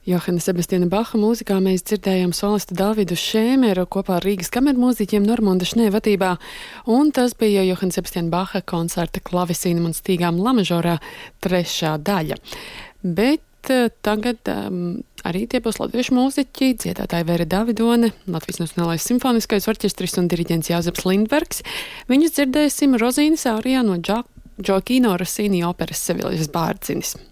Johana Sebastiāna Baha mūzikā mēs dzirdējām solistu Davidu Šēmeru kopā ar Rīgas kamermūziķiem Normunda Šnē vadībā, un tas bija Johana Sebastiāna Baha koncerta klavesīnam un stīgām lamažorā 3. daļa. Bet tagad arī tie būs latviešu mūziķi, dziedātāja Vera Davidone, Latvijas Nacionālais simfoniskais orķestris un diriģents Jāzeps Lindbergs. Viņus dzirdēsim Rozīnas ārijā no Gioachino Rossini operas Seviļas Bārdzinis.